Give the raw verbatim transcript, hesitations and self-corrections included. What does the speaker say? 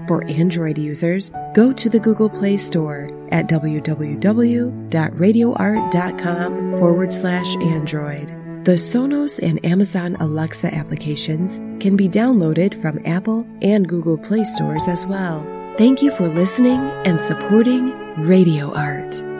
For Android users, go to the Google Play Store at www.radioart.com forward slash Android. The Sonos and Amazon Alexa applications can be downloaded from Apple and Google Play stores as well. Thank you for listening and supporting Radio Art.